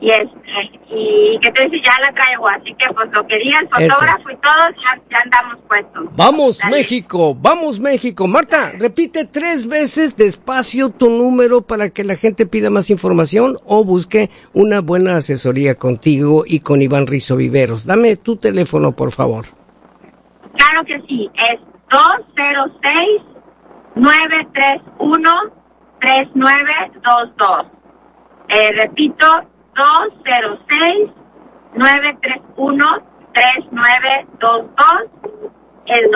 y que te dice, ya la traigo, así que pues lo que diga el fotógrafo y todos, ya andamos puestos. ¡Vamos, dale. México! ¡Vamos, México! Marta, repite 3 veces despacio tu número para que la gente pida más información o busque una buena asesoría contigo y con Iván Rizzo Viveros. Dame tu teléfono, por favor. Claro que sí, es 206-931-3922. Repito, 206-931-3922. El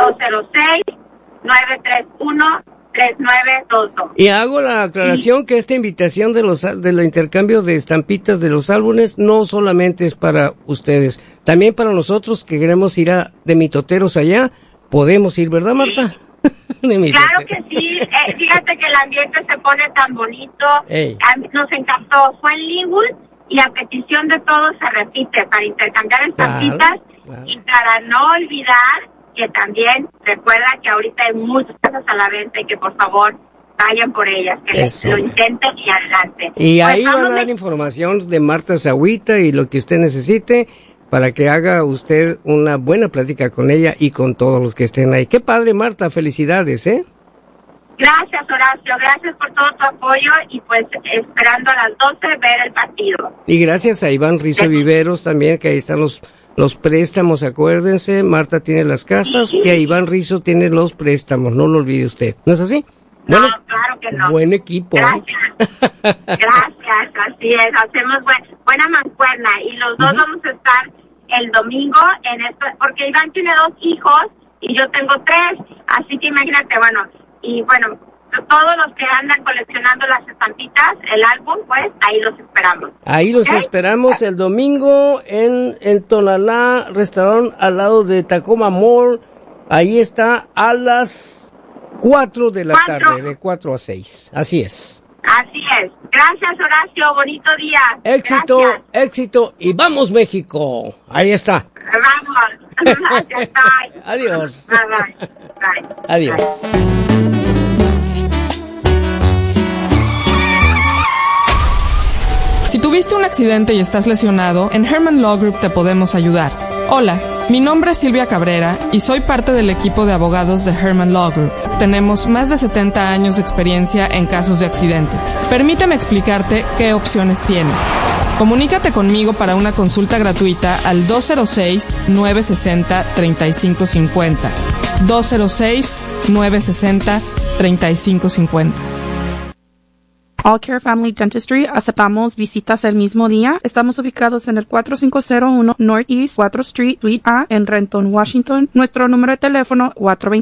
206-931-3922. Y hago la aclaración que esta invitación del intercambio de estampitas de los álbumes no solamente es para ustedes, también para nosotros que queremos ir de mitoteros allá, podemos ir, ¿verdad, Marta? Claro que sí, fíjate que el ambiente se pone tan bonito. Nos encantó, fue en Linwood y a petición de todos se repite para intercambiar estampitas y para no olvidar que también recuerda que ahorita hay muchas cosas a la venta y que por favor vayan por ellas, que lo intenten y adelante. Y ahí van a dar información de Marta Zahuita y lo que usted necesite para que haga usted una buena plática con ella y con todos los que estén ahí. Qué padre, Marta, felicidades, ¿eh? Gracias, Horacio, gracias por todo tu apoyo y pues esperando a las 12 ver el partido. Y gracias a Iván Rizzo Viveros también, que ahí están los préstamos, acuérdense, Marta tiene las casas y a Iván Rizzo tiene los préstamos, no lo olvide usted, ¿no es así? No, claro que no. Buen equipo. Gracias, gracias, así es, hacemos buena mancuerna y los dos vamos a estar el domingo en esto, porque Iván tiene 2 hijos y yo tengo 3, así que imagínate, todos los que andan coleccionando las estampitas, el álbum, pues, ahí los esperamos. Ahí los esperamos el domingo en Tonalá, restaurante al lado de Tacoma Mall. Ahí está a las 4 de la tarde, de 4 a 6. Así es. Así es. Gracias, Horacio. Bonito día. Éxito, gracias. Éxito. Y vamos, México. Ahí está. Vamos. Gracias. Bye. Adiós. Bye. Bye. Adiós. Bye. Si tuviste un accidente y estás lesionado, en Herman Law Group te podemos ayudar. Hola, mi nombre es Silvia Cabrera y soy parte del equipo de abogados de Herman Law Group. Tenemos más de 70 años de experiencia en casos de accidentes. Permíteme explicarte qué opciones tienes. Comunícate conmigo para una consulta gratuita al 206-960-3550. 206-960-3550. All Care Family Dentistry, aceptamos visitas el mismo día. Estamos ubicados en el 4501 Northeast 4th Street, Suite A, en Renton, Washington. Nuestro número de teléfono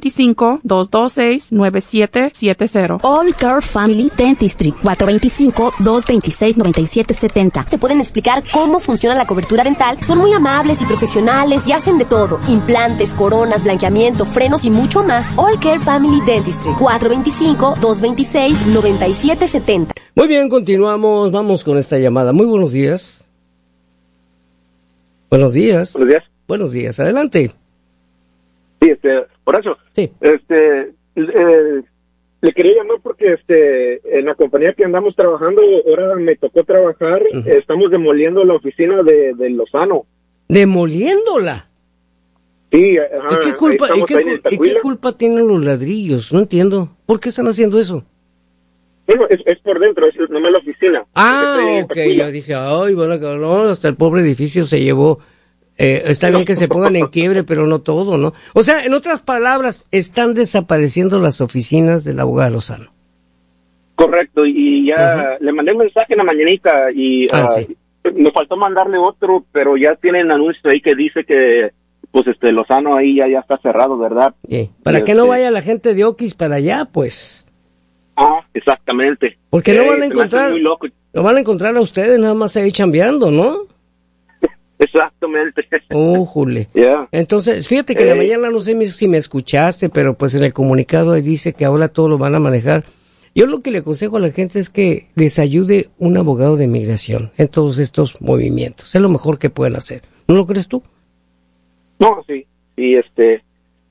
425-226-9770. All Care Family Dentistry, 425-226-9770. Te pueden explicar cómo funciona la cobertura dental. Son muy amables y profesionales y hacen de todo. Implantes, coronas, blanqueamiento, frenos y mucho más. All Care Family Dentistry, 425-226-9770. Muy bien, continuamos. Vamos con esta llamada. Muy buenos días. Buenos días. Buenos días. Buenos días. Adelante. Sí, Horacio. Sí. Le quería llamar porque en la compañía que andamos trabajando, ahora me tocó trabajar, estamos demoliendo la oficina de Lozano. ¿Demoliéndola? Sí, ajá. ¿Y qué culpa tienen los ladrillos? No entiendo. ¿Por qué están haciendo eso? Bueno, es por dentro, es nomás la oficina. Ok, yo dije, no, hasta el pobre edificio se llevó. Está bien que se pongan en quiebre, pero no todo, ¿no? O sea, en otras palabras, están desapareciendo las oficinas del abogado Lozano. Correcto, y ya le mandé un mensaje en la mañanita y sí. Me faltó mandarle otro, pero ya tienen anuncio ahí que dice que pues Lozano ahí ya está cerrado, ¿verdad? Para que no vaya la gente de Oquis para allá, pues. Exactamente. Porque no van a encontrar, lo van a encontrar a ustedes nada más ahí chambeando, ¿no? Exactamente. Jule. Yeah. Entonces, fíjate que en la mañana no sé si me escuchaste, pero pues en el comunicado ahí dice que ahora todo lo van a manejar. Yo lo que le aconsejo a la gente es que les ayude un abogado de inmigración en todos estos movimientos. Es lo mejor que pueden hacer. ¿No lo crees tú? No, sí.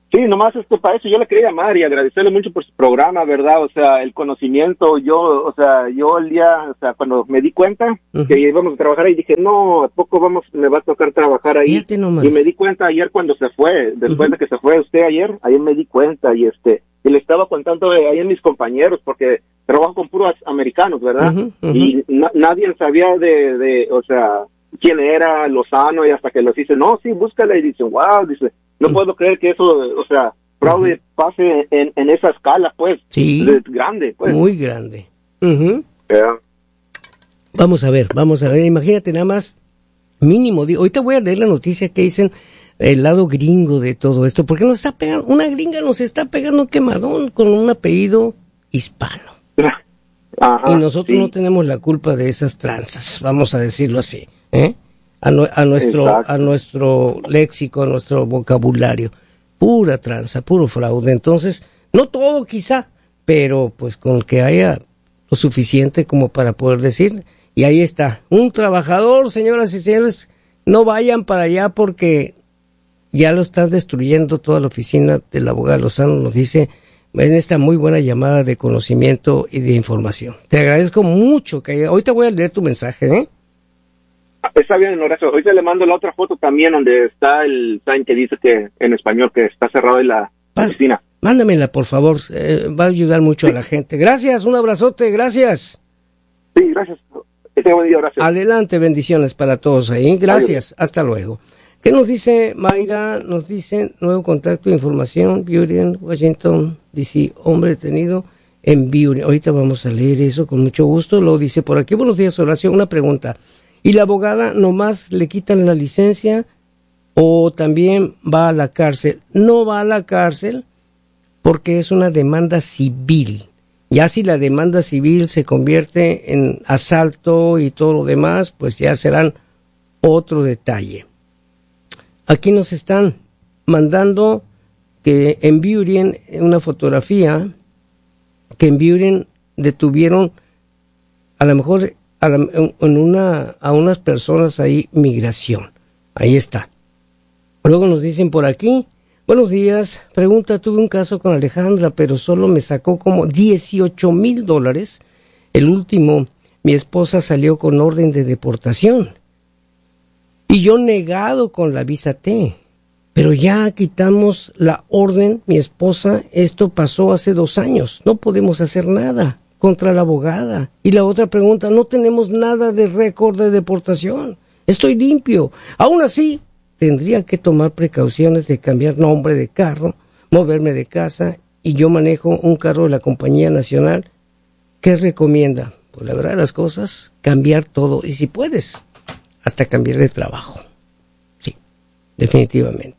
Sí, nomás para eso yo le quería llamar y agradecerle mucho por su programa, ¿verdad? O sea, el conocimiento, yo el día, cuando me di cuenta que íbamos a trabajar ahí, dije, no, ¿a poco me va a tocar trabajar ahí? Y me di cuenta ayer cuando se fue, después de que se fue usted ayer me di cuenta y le estaba contando ahí a mis compañeros, porque trabajo con puros americanos, ¿verdad? Y nadie sabía o sea, quién era Lozano, y hasta que los dice, no, sí, búscala, y dice, wow, dice, no puedo creer que eso, o sea, fraude pase en esa escala, pues. Sí. Grande, pues. Muy grande. Yeah. Vamos a ver, imagínate nada más, mínimo, ahorita voy a leer la noticia que dicen el lado gringo de todo esto, porque una gringa nos está pegando quemadón con un apellido hispano. Ajá, y nosotros no tenemos la culpa de esas tranzas, vamos a decirlo así, a nuestro léxico, a nuestro vocabulario, pura tranza, puro fraude. Entonces, no todo quizá, pero pues con que haya lo suficiente como para poder decir, y ahí está, un trabajador, señoras y señores, no vayan para allá porque ya lo están destruyendo. Toda la oficina del abogado Lozano nos dice en esta muy buena llamada de conocimiento y de información. Te agradezco mucho que ahorita voy a leer tu mensaje, Está bien, Horacio. Ahorita le mando la otra foto también donde está el sign que dice que en español que está cerrado en la oficina. Mándamela, por favor. Va a ayudar mucho a la gente. Gracias, un abrazote, gracias. Sí, gracias. Que tenga buen día, Horacio. Adelante, bendiciones para todos ahí. Gracias, hasta luego. ¿Qué nos dice Mayra? Nos dice nuevo contacto de información, Burien, Washington, D.C., hombre detenido en Burien. Ahorita vamos a leer eso con mucho gusto. Lo dice por aquí. Buenos días, Horacio. Una pregunta. ¿Y la abogada nomás le quitan la licencia o también va a la cárcel? No va a la cárcel porque es una demanda civil. Ya si la demanda civil se convierte en asalto y todo lo demás, pues ya serán otro detalle. Aquí nos están mandando que en Burien, una fotografía, que en Burien detuvieron a lo mejor a unas personas ahí, migración. Ahí está. Luego nos dicen por aquí, buenos días, pregunta, tuve un caso con Alejandra, pero solo me sacó como $18,000. El último, mi esposa salió con orden de deportación. Y yo negado con la visa T. Pero ya quitamos la orden, mi esposa, esto pasó hace 2 años. No podemos hacer nada contra la abogada. Y la otra pregunta, no tenemos nada de récord de deportación. Estoy limpio. Aún así, tendría que tomar precauciones de cambiar nombre de carro, moverme de casa, y yo manejo un carro de la compañía nacional. ¿Qué recomienda? Pues la verdad de las cosas, cambiar todo. Y si puedes, hasta cambiar de trabajo. Sí, definitivamente.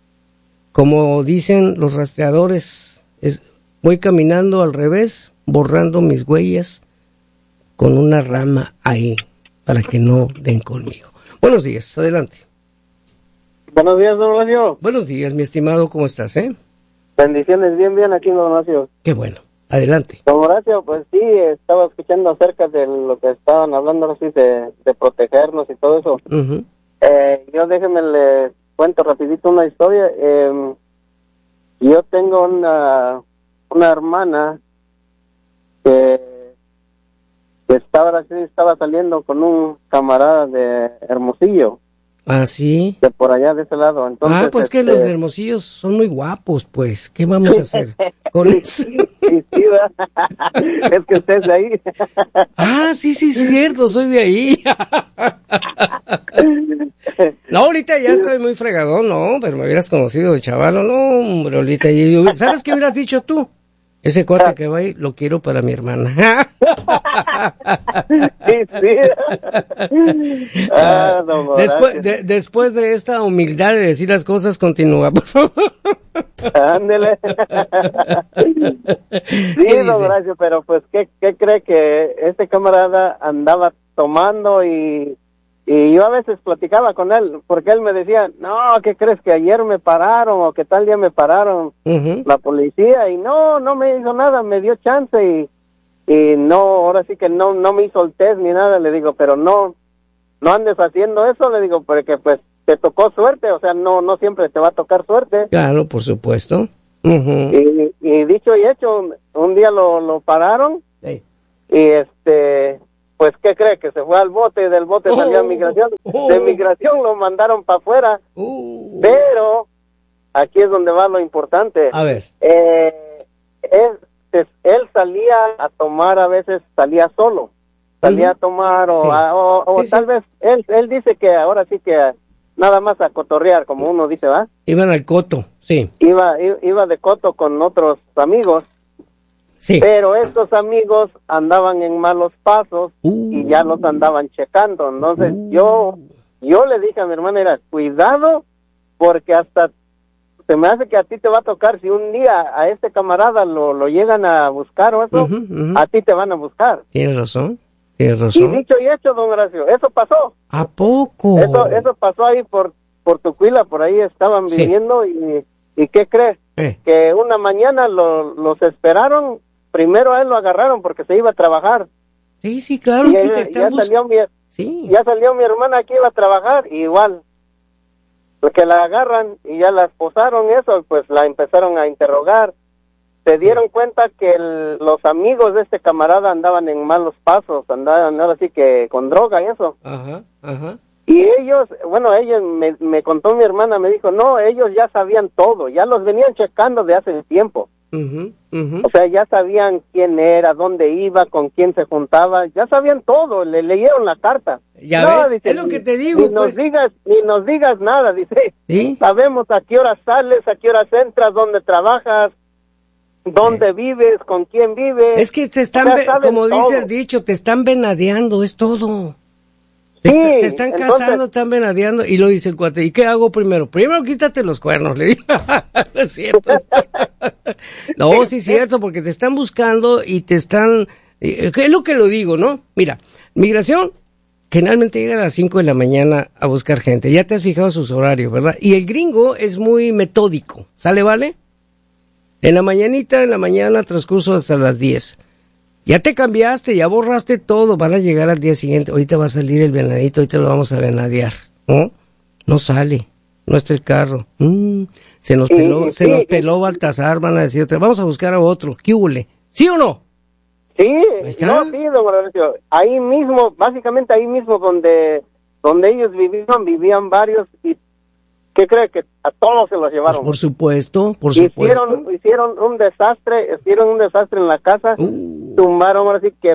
Como dicen los rastreadores, voy caminando al revés, borrando mis huellas con una rama ahí, para que no den conmigo. Buenos días, adelante. Buenos días, don Horacio. Buenos días, mi estimado, ¿cómo estás, Bendiciones, bien aquí, don Horacio. Qué bueno, adelante. Don Horacio, pues sí, estaba escuchando acerca de lo que estaban hablando así de protegernos y todo eso. Uh-huh. Yo déjeme le cuento rapidito una historia. Yo tengo una hermana que estaba saliendo con un camarada de Hermosillo. ¿Ah, sí? De por allá, de ese lado. Entonces, pues que los de Hermosillo son muy guapos, pues. ¿Qué vamos a hacer con eso? Sí, es que usted es de ahí. Sí, cierto, soy de ahí. No, ahorita ya estoy muy fregadón, no, pero me hubieras conocido de chavalo, no, hombre, ahorita. ¿Sabes qué hubieras dicho tú? Ese cuate que va ahí, lo quiero para mi hermana. Sí. No, después de esta humildad de decir las cosas, continúa, por favor. Ándele. Sí, don Horacio, pero pues, ¿qué cree? Que este camarada andaba tomando y yo a veces platicaba con él, porque él me decía, no, ¿qué crees? Que ayer me pararon, o que tal día me pararon la policía, y no me hizo nada, me dio chance, y no, ahora sí que no me hizo el test ni nada. Le digo, pero no andes haciendo eso, le digo, porque pues te tocó suerte, o sea, no siempre te va a tocar suerte. Claro, por supuesto. Y dicho y hecho, un día lo pararon, sí. Y pues, ¿qué cree? Que se fue al bote, y del bote salió a migración. De migración lo mandaron para afuera. Pero aquí es donde va lo importante. A ver. Él salía a tomar, a veces salía solo. Salía a tomar o Sí, tal vez, él dice que ahora sí que nada más a cotorrear, como uno dice, ¿va? Iban al coto, sí. Iba de coto con otros amigos. Sí. Pero estos amigos andaban en malos pasos y ya los andaban checando. Entonces yo le dije a mi hermana, era, cuidado, porque hasta se me hace que a ti te va a tocar, si un día a este camarada lo llegan a buscar o eso, a ti te van a buscar. Tienes razón. Y dicho y hecho, don Horacio, eso pasó. ¿A poco? Eso pasó ahí por Tucuila, por ahí estaban viviendo y ¿qué crees? Que una mañana los esperaron. Primero a él lo agarraron porque se iba a trabajar. Sí, claro. Es que te están ya salió mi hermana que iba a trabajar, y igual. Porque la agarran y ya la esposaron, eso, pues la empezaron a interrogar. Se dieron cuenta que los amigos de este camarada andaban en malos pasos, andaban así que con droga y eso. Ajá. Y ellos me contó mi hermana, me dijo, no, ellos ya sabían todo, ya los venían checando de hace tiempo. O sea, ya sabían quién era, dónde iba, con quién se juntaba, ya sabían todo, le leyeron la carta. Ya ves, dice, es lo que te digo. Ni nos digas nada, dice. ¿Sí? Sabemos a qué horas sales, a qué horas entras, dónde trabajas, dónde vives, con quién vives. Es que te están, como dice el dicho, te están venadeando, es todo. Te están casando, están venadeando, y lo dice el cuate, ¿y qué hago primero? Primero quítate los cuernos, le digo. No es cierto. No, sí es cierto, porque te están buscando y te están... Es lo que lo digo, ¿no? Mira, migración generalmente llega a las 5 de la mañana a buscar gente. Ya te has fijado sus horarios, ¿verdad? Y el gringo es muy metódico, ¿sale, vale? En la mañana, transcurso hasta las 10. Ya te cambiaste, ya borraste todo, van a llegar al día siguiente. Ahorita va a salir el venadito, ahorita lo vamos a venadear, ¿no? No sale, no está el carro. Se nos peló Baltasar, van a decir otra. Vamos a buscar a otro, ¿qué hule? ¿Sí o no? Sí, no, sí, don Horacio. Ahí mismo, básicamente ahí mismo donde ellos vivían varios, y ¿qué cree? Que a todos se los llevaron. Pues por supuesto. Hicieron un desastre en la casa, tumbaron ahora sí que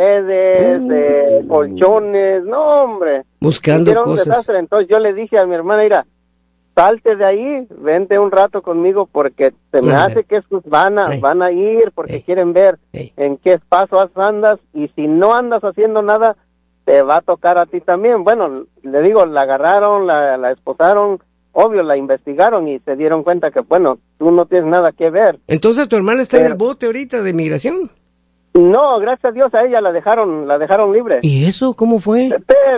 paredes, colchones, no hombre. Buscando hicieron cosas. Un desastre. Entonces yo le dije a mi hermana, mira, salte de ahí, vente un rato conmigo porque se me hace que estos van a ir porque quieren ver en qué paso andas, y si no andas haciendo nada, te va a tocar a ti también. Bueno, le digo, la agarraron, la esposaron, obvio, la investigaron y se dieron cuenta que, bueno, tú no tienes nada que ver. Entonces, ¿tu hermana está en el bote ahorita de migración? No, gracias a Dios a ella la dejaron libre. ¿Y eso cómo fue?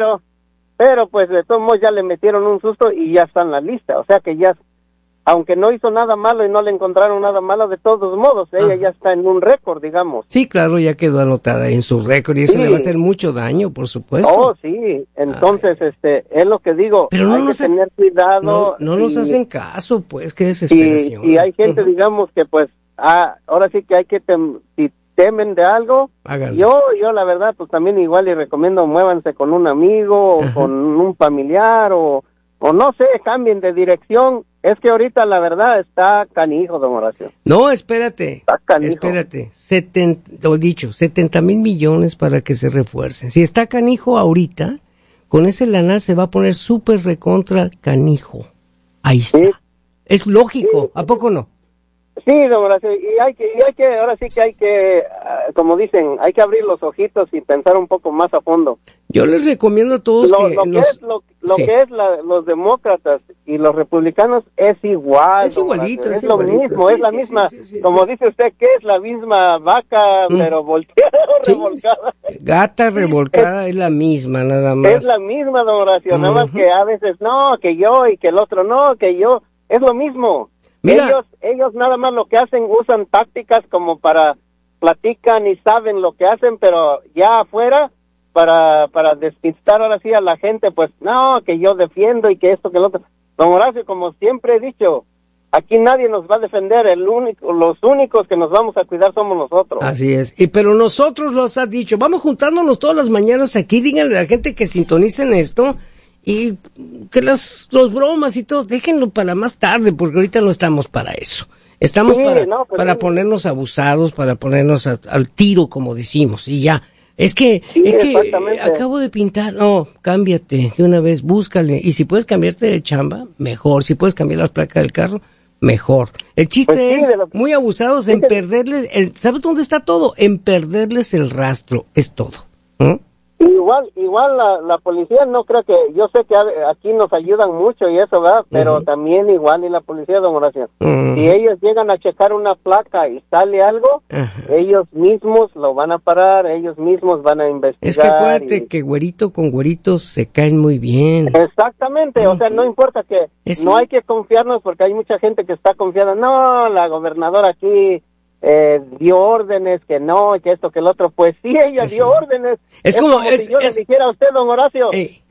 Pero pues de todos modos ya le metieron un susto y ya está en la lista, o sea que ya, aunque no hizo nada malo y no le encontraron nada malo, de todos modos, ella ya está en un récord, digamos. Sí, claro, ya quedó anotada en su récord y eso le va a hacer mucho daño, por supuesto. Oh, sí, entonces, es lo que digo, pero hay que tener cuidado. No nos hacen caso, pues, qué desesperación. Y hay gente, digamos, que pues, ahora sí que hay que, si temen de algo, yo la verdad, pues también igual les recomiendo, muévanse con un amigo, o con un familiar, o no sé, cambien de dirección. Es que ahorita la verdad está canijo, don Horacio. No, espérate. Está canijo. Espérate. 70,000 millones para que se refuercen. Si está canijo ahorita, con ese lana se va a poner súper recontra canijo. Ahí está. Sí. Es lógico, ¿a poco no? Sí, don Horacio, y hay que, ahora sí que hay que, como dicen, hay que abrir los ojitos y pensar un poco más a fondo. Yo les recomiendo a todos los demócratas y los republicanos es igual. Es igualito, es lo mismo, es la misma, como dice usted, que es la misma vaca, pero volteada o revolcada. Gata revolcada es la misma, nada más. Es la misma, don Horacio, nada más que a veces no, que yo, y que el otro no, que yo, es lo mismo. Mira. Ellos nada más lo que hacen, usan tácticas como para platican y saben lo que hacen, pero ya afuera para despistar ahora sí a la gente, pues no, que yo defiendo y que esto, que lo otro. Don Horacio, como siempre he dicho, aquí nadie nos va a defender, los únicos que nos vamos a cuidar somos nosotros. Así es, pero nosotros los has dicho, vamos juntándonos todas las mañanas aquí, díganle a la gente que sintonicen esto, y que los bromas y todo, déjenlo para más tarde, porque ahorita no estamos para eso. Estamos para ponernos abusados, para ponernos al tiro, como decimos, y ya. Es que acabo de pintar, no, cámbiate de una vez, búscale, y si puedes cambiarte de chamba, mejor, si puedes cambiar las placas del carro, mejor. El chiste es muy abusados en perderles, ¿sabes dónde está todo? En perderles el rastro, es todo. Igual la policía, no creo que, yo sé que aquí nos ayudan mucho y eso, ¿verdad? Pero también igual y la policía, don Horacio, si ellos llegan a checar una placa y sale algo, ellos mismos lo van a parar, ellos mismos van a investigar. Es que acuérdate que güerito con güeritos se caen muy bien. Exactamente, o sea, no importa que, no hay que confiarnos porque hay mucha gente que está confiada, no, la gobernadora aquí dio órdenes, que no, que esto, que el otro, pues sí, ella dio órdenes. Es como si yo le dijera a usted, don Horacio,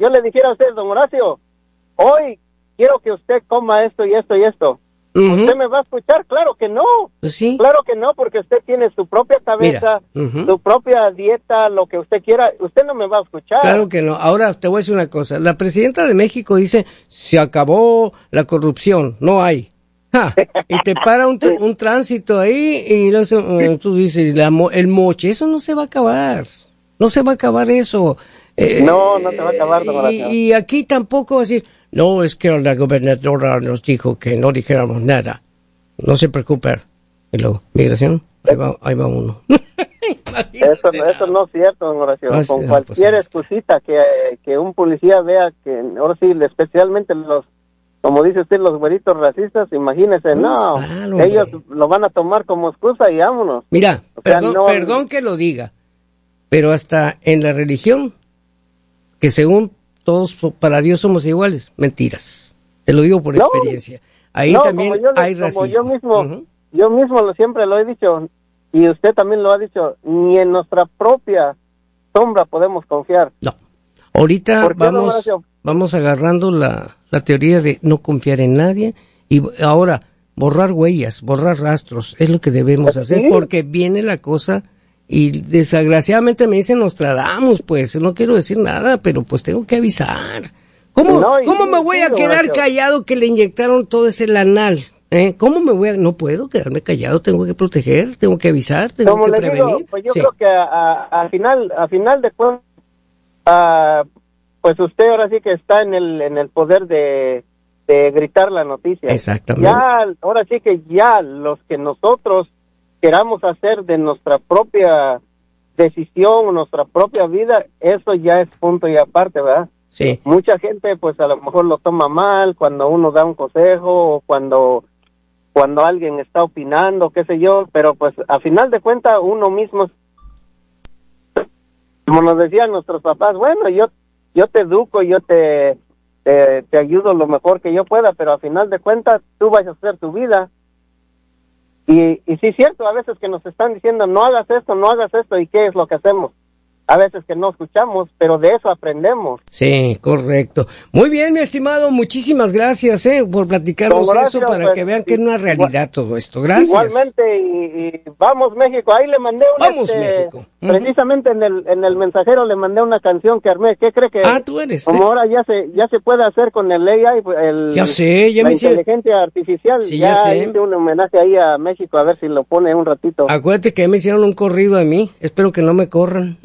hoy quiero que usted coma esto y esto y esto. ¿Usted me va a escuchar? Claro que no. Pues sí. Claro que no, porque usted tiene su propia cabeza, su propia dieta, lo que usted quiera. Usted no me va a escuchar. Claro que no. Ahora te voy a decir una cosa. La presidenta de México dice, se acabó la corrupción, no hay. Y te para un tránsito ahí y tú dices, el moche, eso no se va a acabar. No se va a acabar eso. No se va a acabar. Y aquí tampoco va a decir, no, es que la gobernadora nos dijo que no dijéramos nada. No se preocupe. Y luego, migración, ahí va uno. Eso no es cierto, don Horacio. Con cualquier excusita que un policía vea que, ahora sí, especialmente como dice usted, los güeritos racistas, imagínese, ellos lo van a tomar como excusa y vámonos. Mira, perdón que lo diga, pero hasta en la religión, que según todos para Dios somos iguales, mentiras. Te lo digo por experiencia. Ahí también hay racismo. Yo mismo siempre lo he dicho, y usted también lo ha dicho, ni en nuestra propia sombra podemos confiar. No. Ahorita vamos agarrando la teoría de no confiar en nadie y ahora borrar huellas, borrar rastros, es lo que debemos hacer porque viene la cosa y desgraciadamente me dicen Nostradamus, pues no quiero decir nada, pero pues tengo que avisar. ¿Cómo me voy a quedar callado que le inyectaron todo ese lanal? ¿Cómo me voy a...? No puedo quedarme callado, tengo que proteger, tengo que avisar, tengo que prevenir. Digo, pues yo creo que al final de cuentas, pues usted ahora sí que está en el poder de gritar la noticia. Exactamente. Ahora sí que ya los que nosotros queramos hacer de nuestra propia decisión, nuestra propia vida, eso ya es punto y aparte, ¿verdad? Sí. Mucha gente pues a lo mejor lo toma mal cuando uno da un consejo o cuando alguien está opinando, qué sé yo, pero pues a final de cuentas uno mismo, como nos decían nuestros papás, bueno, yo te educo, yo te ayudo lo mejor que yo pueda, pero a final de cuentas tú vas a hacer tu vida. Y sí es cierto, a veces que nos están diciendo no hagas esto, ¿y qué es lo que hacemos? A veces que no escuchamos, pero de eso aprendemos. Sí, correcto. Muy bien, mi estimado, muchísimas gracias por platicarnos eso para que vean que es una realidad todo esto. Gracias. Igualmente, y vamos México, ahí le mandé México. Precisamente en el mensajero le mandé una canción que armé. ¿Qué cree que? Tú eres. Como ahora ya se puede hacer con el AI, la inteligencia artificial. Sí, ya sé. Hice un homenaje ahí a México, a ver si lo pone un ratito. Acuérdate que me hicieron un corrido a mí, espero que no me corran.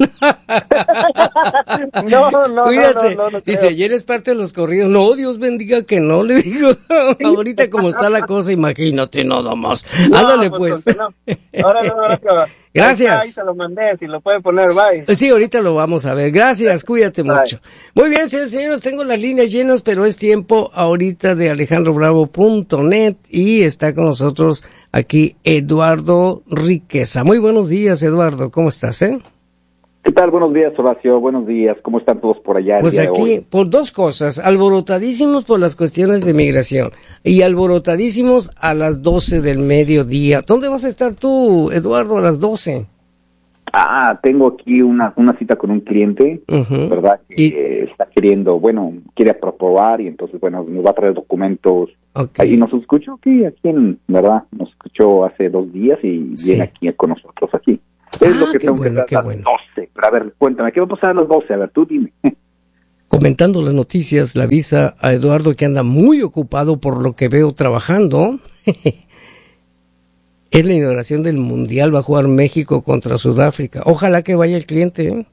No. Cuídate. Dice, ayer es parte de los corridos. No, Dios bendiga que no, le digo. Ahorita como está la cosa, imagínate nada más. Ándale pues. Ahora no. Gracias. Ahí se lo mandé, si lo puede poner, bye. Sí, ahorita lo vamos a ver. Gracias, cuídate mucho. Muy bien, señores, tengo las líneas llenas, pero es tiempo ahorita de alejandrobravo.net y está con nosotros aquí Eduardo Riqueza. Muy buenos días, Eduardo, ¿cómo estás, ¿Qué tal? Buenos días, Horacio. Buenos días. ¿Cómo están todos por allá? Pues aquí, por dos cosas, alborotadísimos por las cuestiones de migración y alborotadísimos a las 12 del mediodía. ¿Dónde vas a estar tú, Eduardo, a las 12? Tengo aquí una cita con un cliente, ¿verdad? Que está quiere aprobar y entonces, nos va a traer documentos. Okay. Y nos escuchó aquí, ¿verdad? Nos escuchó hace 2 días y viene aquí con nosotros aquí. Es lo que tengo que dar a las 12. Pero a ver, cuéntame, ¿qué va a pasar a las 12? A ver, tú dime. Comentando las noticias, le avisa a Eduardo que anda muy ocupado por lo que veo trabajando. Es la inauguración del Mundial, va a jugar México contra Sudáfrica. Ojalá que vaya el cliente, ¿eh?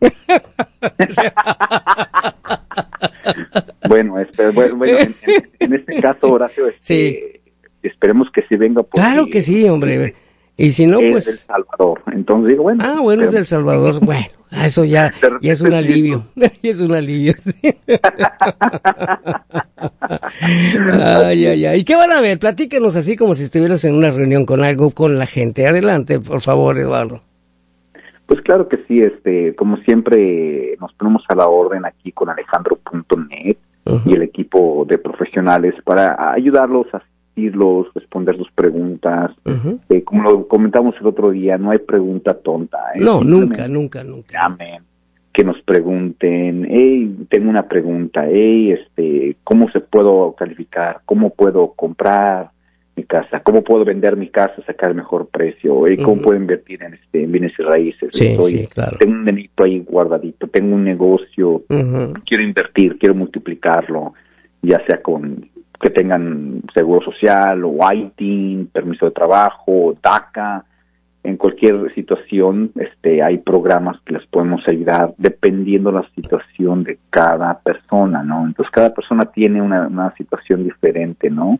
Bueno, en este caso, Horacio, esperemos que sí venga. Claro que sí, hombre. Y si no, pues... Es de El Salvador, entonces digo, bueno, es de El Salvador, bueno, eso ya es un alivio, es un alivio. Ay. ¿Y qué van a ver? Platícanos así como si estuvieras en una reunión con la gente. Adelante, por favor, Eduardo. Pues claro que sí, como siempre nos ponemos a la orden aquí con Alejandro.net y el equipo de profesionales para ayudarlos a responder sus preguntas. Como lo comentamos el otro día, no hay pregunta tonta. No, nunca. Llamen, que nos pregunten, tengo una pregunta, ¿cómo se puedo calificar? ¿Cómo puedo comprar mi casa? ¿Cómo puedo vender mi casa, sacar el mejor precio? ¿Cómo puedo invertir en bienes y raíces? Sí, claro. Tengo un dinerito ahí guardadito, tengo un negocio, quiero invertir, quiero multiplicarlo, ya sea con que tengan seguro social o ITIN, permiso de trabajo, DACA. En cualquier situación hay programas que les podemos ayudar dependiendo la situación de cada persona, ¿no? Entonces cada persona tiene una situación diferente, ¿no?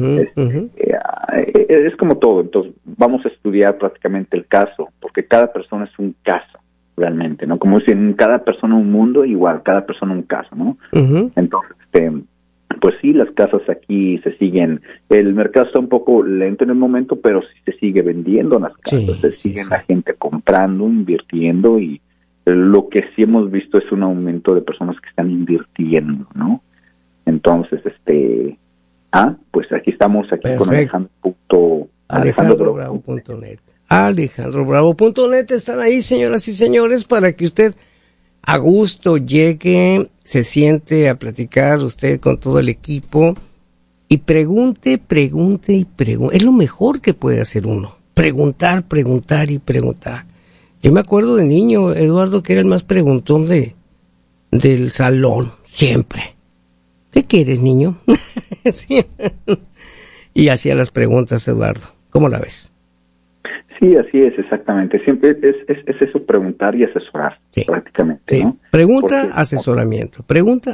Es como todo. Entonces vamos a estudiar prácticamente el caso, porque cada persona es un caso realmente, ¿no? Como dicen, cada persona un mundo, igual, cada persona un caso, ¿no? Entonces, pues sí, las casas aquí se siguen, el mercado está un poco lento en el momento, pero sí se sigue vendiendo las casas, siguen la gente comprando, invirtiendo, y lo que sí hemos visto es un aumento de personas que están invirtiendo, ¿no? Entonces, pues aquí estamos, con AlejandroBravo.net. AlejandroBravo.net, están ahí, señoras y señores, para que usted a gusto llegue, se siente a platicar usted con todo el equipo y pregunte. Es lo mejor que puede hacer uno. Preguntar. Yo me acuerdo de niño, Eduardo, que era el más preguntón del salón, siempre. ¿Qué quieres, niño? Sí. Y hacía las preguntas, Eduardo. ¿Cómo la ves? Sí, así es, exactamente. Siempre es eso, preguntar y asesorar, prácticamente, ¿no? Pregunta, asesoramiento.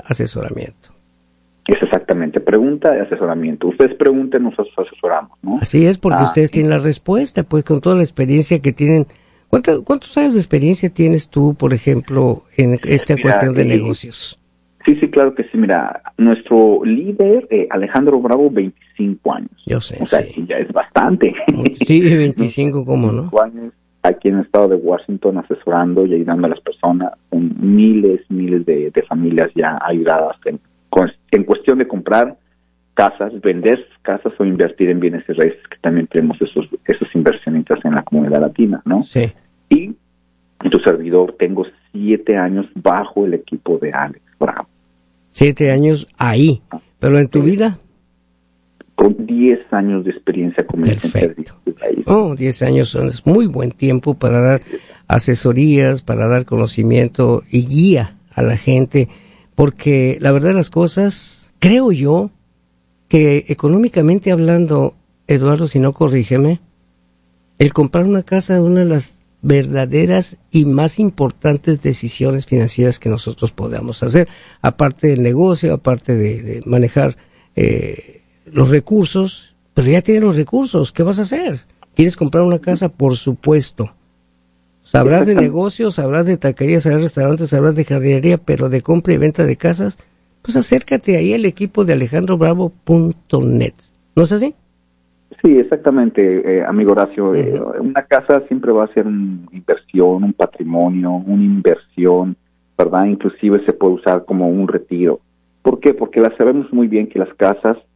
Es exactamente, pregunta y asesoramiento. Ustedes pregunten, nosotros asesoramos, ¿no? Así es, porque ustedes tienen la respuesta, pues con toda la experiencia que tienen. ¿Cuántos años de experiencia tienes tú, por ejemplo, en esta cuestión de negocios? Sí, claro que sí. Mira, nuestro líder, Alejandro Bravo, 25 años. Yo sé, o sea, ya es bastante. Sí, 25, ¿cómo no? 25 años aquí en el estado de Washington asesorando y ayudando a las personas. Son miles de familias ya ayudadas en cuestión de comprar casas, vender casas o invertir en bienes y raíces, que también tenemos esos inversionistas en la comunidad latina, ¿no? Sí. Y tu servidor, tengo 7 años bajo el equipo de Alex Bravo. 7 años ahí, pero en tu vida. Con 10 años de experiencia como Perfecto. 10 años es muy buen tiempo para dar asesorías, para dar conocimiento y guía a la gente, porque la verdad de las cosas, creo yo, que económicamente hablando, Eduardo, si no corrígeme, el comprar una casa es una de las verdaderas y más importantes decisiones financieras que nosotros podamos hacer, aparte del negocio, aparte de manejar los recursos. Pero ya tienes los recursos, ¿qué vas a hacer? ¿Quieres comprar una casa? Por supuesto. Sabrás de negocios, sabrás de taquerías, sabrás de restaurantes, sabrás de jardinería, pero de compra y venta de casas, pues acércate ahí al equipo de AlejandroBravo.net. ¿No es así? Sí, exactamente, amigo Horacio. Una casa siempre va a ser una inversión, un patrimonio, una inversión, ¿verdad? Inclusive se puede usar como un retiro. ¿Por qué? Porque sabemos muy bien que las casas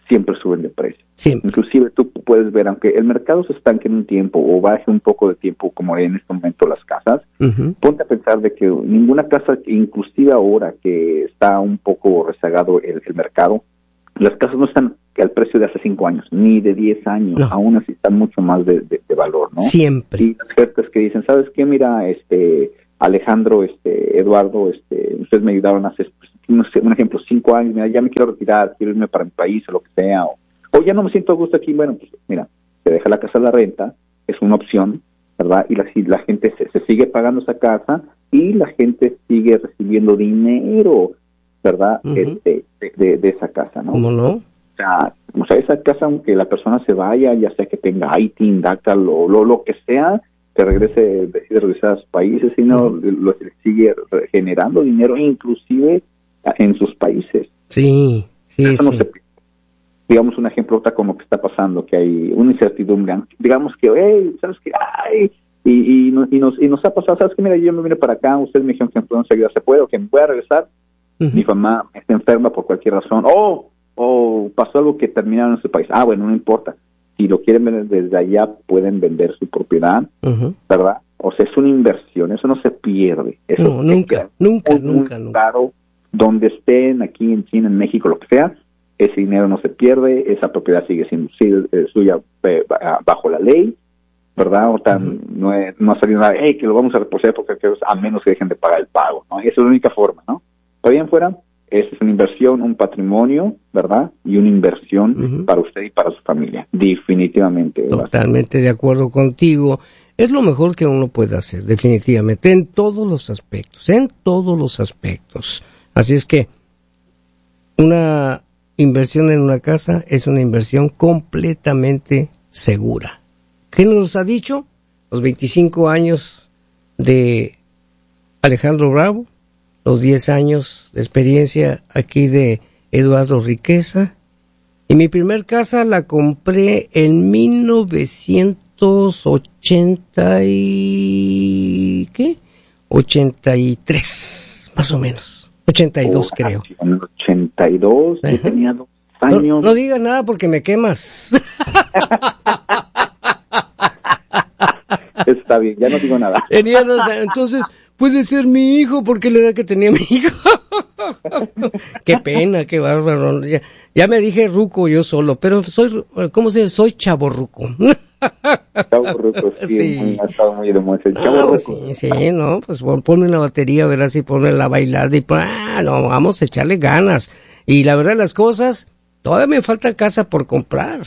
siempre suben de precio. Siempre. Inclusive tú puedes ver, aunque el mercado se estanque en un tiempo o baje un poco de tiempo, como en este momento las casas, ponte a pensar de que ninguna casa, inclusive ahora que está un poco rezagado el mercado, las casas no están al precio de hace 5 años, ni de 10 años, aún así están mucho más de valor, ¿no? Siempre. Y las ofertas que dicen, ¿sabes qué? Mira, Alejandro, Eduardo, ustedes me ayudaron hace, no sé, un ejemplo, 5 años, mira, ya me quiero retirar, quiero irme para mi país o lo que sea, o ya no me siento a gusto aquí, bueno, pues mira, te deja la casa a la renta, es una opción, ¿verdad? Y la gente se sigue pagando esa casa y la gente sigue recibiendo dinero, ¿verdad? De esa casa, ¿no? ¿Cómo no? O sea, esa casa, aunque la persona se vaya, ya sea que tenga ITIN, DACA, lo que sea, que decide regresar a sus países, sino lo sigue generando dinero, inclusive en sus países. Sí. No se, digamos un ejemplo ahorita con lo que está pasando, que hay una incertidumbre, digamos que, ¿sabes qué? Ay, y nos ha pasado, ¿sabes qué? Mira, yo me vine para acá, ustedes me dijeron que podemos ayudar, ¿se puede? O que me voy a regresar, mi mamá está enferma por cualquier razón, o pasó algo que terminaron en su país. Bueno, no importa. Si lo quieren vender desde allá, pueden vender su propiedad, ¿verdad? O sea, es una inversión, eso no se pierde. Eso nunca. Claro, donde estén, aquí en China, en México, lo que sea, ese dinero no se pierde, esa propiedad sigue siendo suya bajo la ley, ¿verdad? O no ha salido nada, que lo vamos a reposeer porque a menos que dejen de pagar el pago, ¿no? Esa es la única forma, ¿no? Todavía en fuera, esa es una inversión, un patrimonio, ¿verdad? Y una inversión para usted y para su familia, definitivamente. Totalmente de acuerdo contigo. Es lo mejor que uno puede hacer, definitivamente, en todos los aspectos. Así es que una inversión en una casa es una inversión completamente segura. ¿Qué nos ha dicho? Los 25 años de Alejandro Bravo, los 10 años de experiencia aquí de Eduardo Riqueza. Y mi primer casa la compré en 1983, más o menos. 82, creo. En el 82, yo tenía 2 años. No digas nada porque me quemas. Está bien, ya no digo nada. Entonces, puede ser mi hijo, porque la edad que tenía mi hijo. Qué pena, qué bárbaro. Ya me dije ruco yo solo, pero soy chavorruco. Chavorruco, sí. Ha estado muy de moda el chavorruco. Sí, no, pues ponme la batería, verás, y ponme la bailada, y no, vamos a echarle ganas. Y la verdad, las cosas, todavía me falta casa por comprar,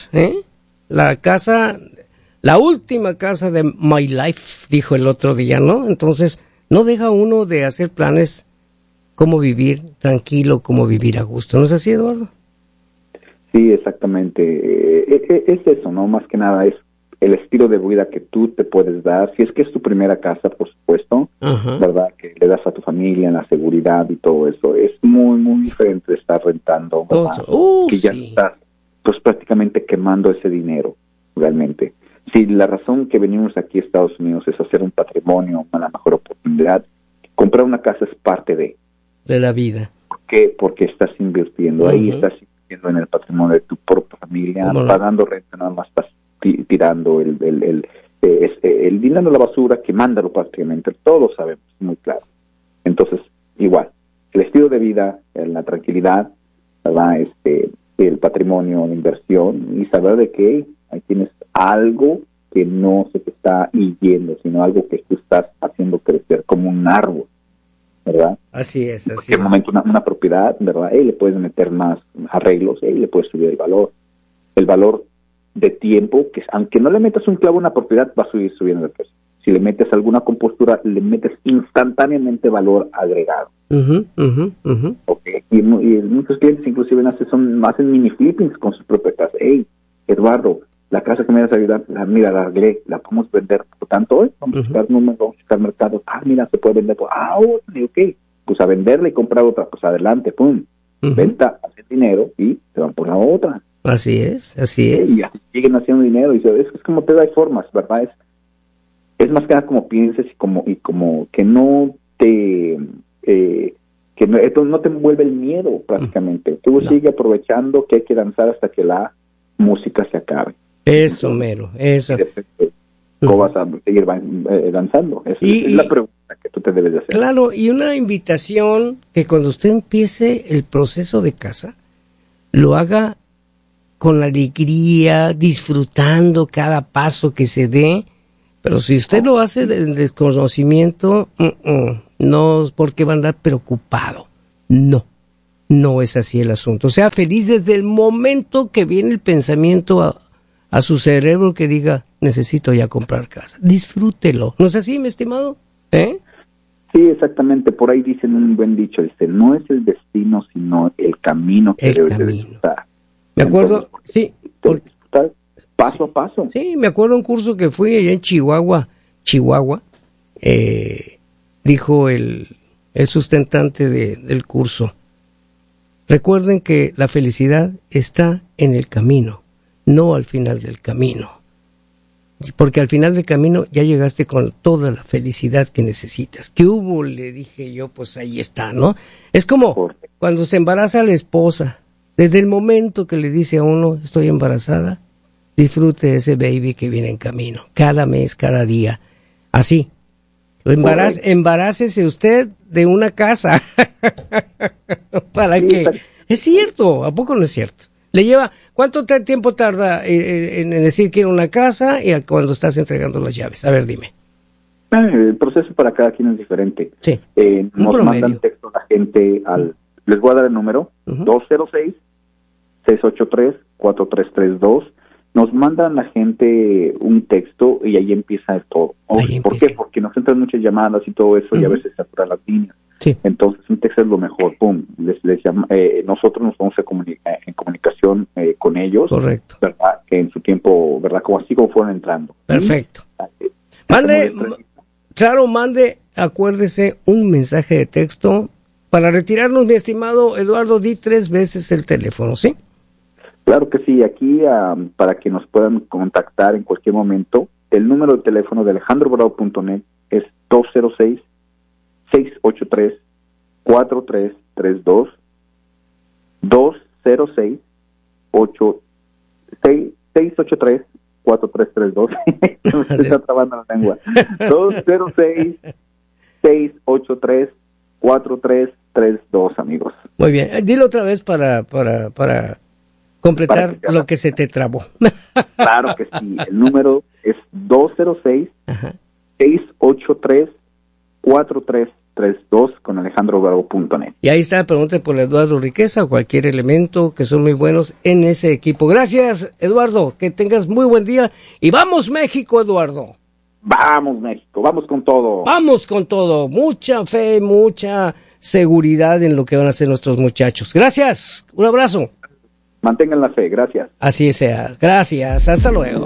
la última casa de my life, dijo el otro día, ¿no? Entonces, no deja uno de hacer planes cómo vivir tranquilo, cómo vivir a gusto. ¿No es así, Eduardo? Sí, exactamente. Es eso, ¿no? Más que nada es el estilo de vida que tú te puedes dar. Si es que es tu primera casa, por supuesto, ¿verdad? Que le das a tu familia, la seguridad y todo eso. Es muy, muy diferente de estar rentando, ¿verdad? Que ya estás, pues, prácticamente quemando ese dinero, realmente. Si la razón que venimos aquí a Estados Unidos es hacer un patrimonio, una mejor oportunidad, comprar una casa es parte de la vida. ¿Por qué? Porque estás invirtiendo ahí, estás invirtiendo en el patrimonio de tu propia familia, pagando renta, nada más estás tirando el dinero a la basura, quemándolo prácticamente, todos lo sabemos, muy claro. Entonces, igual, el estilo de vida, la tranquilidad, ¿verdad? El patrimonio, la inversión, y saber de que ahí tienes algo que no se te está yendo, sino algo que tú estás haciendo crecer como un árbol, ¿verdad? Así es. En cualquier momento una propiedad, ¿verdad? Le puedes meter más arreglos, le puedes subir el valor de tiempo, que aunque no le metas un clavo a una propiedad, va a seguir subiendo el precio. Si le metes alguna compostura, le metes instantáneamente valor agregado. Okay. Y muchos clientes inclusive hacen mini flippings con sus propias casas. Eduardo, la casa que me vas a ayudar, mira, la arreglé, la podemos vender por tanto hoy, vamos a buscar números, vamos a buscar mercados, mira, se puede vender por, pues a venderla y comprar otra, pues adelante, pum, venta, hacer dinero y se van por la otra. Así es. Y así siguen haciendo dinero, y es como te da formas, ¿verdad? Es más que nada como pienses y como que no te, que que esto no te envuelve el miedo prácticamente. Tú sigue aprovechando que hay que danzar hasta que la música se acabe. Eso, mero, eso. ¿Cómo vas a seguir danzando? Esa es la pregunta que tú te debes de hacer. Claro, y una invitación que cuando usted empiece el proceso de casa, lo haga con alegría, disfrutando cada paso que se dé. Pero si usted lo hace del desconocimiento, no es porque va a andar preocupado. No es así el asunto. Sea feliz desde el momento que viene el pensamiento a su cerebro que diga, necesito ya comprar casa. Disfrútelo. ¿No es así, mi estimado? Sí, exactamente. Por ahí dicen un buen dicho, dice, no es el destino, sino el camino que debes de disfrutar. Me acuerdo, sí. Paso a paso. Sí, me acuerdo un curso que fui allá en Chihuahua, dijo el sustentante del curso, recuerden que la felicidad está en el camino, no al final del camino, porque al final del camino ya llegaste con toda la felicidad que necesitas. ¿Qué hubo? Le dije yo, pues ahí está, ¿no? Es como cuando se embaraza la esposa, desde el momento que le dice a uno, estoy embarazada, disfrute ese baby que viene en camino, cada mes, cada día, así. Embarácese usted de una casa, para que... Es cierto, ¿a poco no es cierto? Le lleva, ¿cuánto tiempo tarda en decir que quiere una casa y cuando estás entregando las llaves? A ver, dime. El proceso para cada quien es diferente. Sí. Nos mandan texto a la gente les voy a dar el número, 206-683-4332. Nos mandan la gente un texto y ahí empieza todo. ¿Por qué? Porque nos entran muchas llamadas y todo eso y a veces se saturan las líneas. Sí. Entonces un texto es lo mejor. Pum, les llama, nosotros nos vamos en comunicación con ellos. Correcto. ¿Verdad? Que en su tiempo, ¿verdad? Como así como fueron entrando. Perfecto. Mande, acuérdese, un mensaje de texto. Para retirarnos, mi estimado Eduardo, di 3 veces el teléfono, ¿sí? Claro que sí, aquí para que nos puedan contactar en cualquier momento, el número de teléfono de alejandrobravo.net es 206-683-4332, 206-683-4332, me está trabando la lengua, 206-683-4332, amigos. Muy bien, dilo otra vez para completar lo que se te trabó. Claro que sí, el número es 206-683-4332 con alejandrobravo.net. Y ahí está, pregunte por Eduardo Riqueza o cualquier elemento que son muy buenos en ese equipo. Gracias, Eduardo, que tengas muy buen día y ¡vamos México, Eduardo! Vamos México, vamos con todo. Vamos con todo, mucha fe, mucha seguridad en lo que van a hacer nuestros muchachos. Gracias, un abrazo. Mantengan la fe, gracias. Así sea, gracias, hasta luego.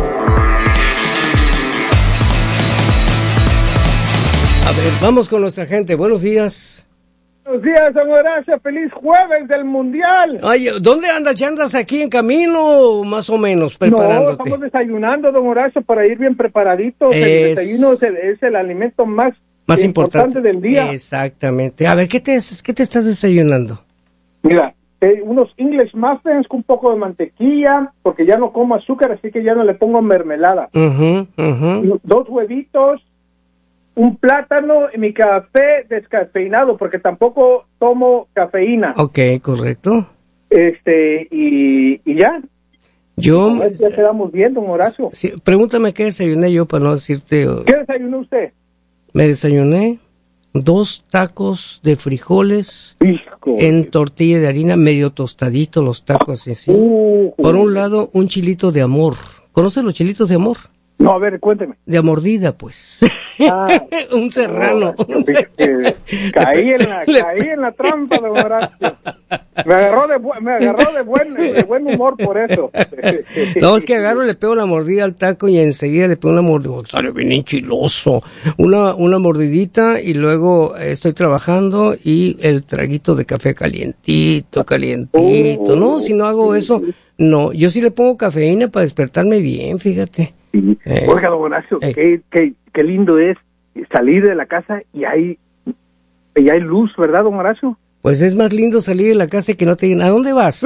A ver, vamos con nuestra gente, buenos días. Buenos días, don Horacio, feliz jueves del Mundial. Ay, ¿dónde andas? ¿Ya andas aquí en camino, más o menos, preparándote? No, estamos desayunando, don Horacio, para ir bien preparaditos. El desayuno es el alimento más importante del día. Exactamente. A ver, ¿qué te estás desayunando? Mira, unos English muffins con un poco de mantequilla, porque ya no como azúcar, así que ya no le pongo mermelada. 2 huevitos, un plátano y mi café descafeinado, porque tampoco tomo cafeína. Ok, correcto. Y ya. Ya quedamos bien, don Horacio. Sí, pregúntame qué desayuné yo para no decirte. ¿Qué desayunó usted? Me desayuné 2 tacos de frijoles en tortilla de harina, medio tostadito los tacos así. Por un lado, un chilito de amor. ¿Conoces los chilitos de amor? No, a ver, cuénteme. De mordida, pues. Un serrano. Caí en la trampa de Horacio. Me agarró de buen humor por eso. No, es que agarro, le pego la mordida al taco y enseguida le pego una mordida. Sale bien enchiloso. Una mordidita y luego estoy trabajando y el traguito de café calientito. No, si no hago eso, no. Yo sí le pongo cafeína para despertarme bien, fíjate. Oiga, don Horacio, qué lindo es salir de la casa y hay Y hay luz, ¿verdad, don Horacio? Pues es más lindo salir de la casa y que no te digan, ¿a dónde vas?